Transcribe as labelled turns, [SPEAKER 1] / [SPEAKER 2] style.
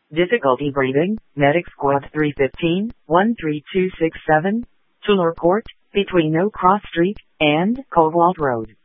[SPEAKER 1] Difficulty breathing, Medic Squad 315, 13267, Tulare Court, between No Cross Street and Cobalt Road.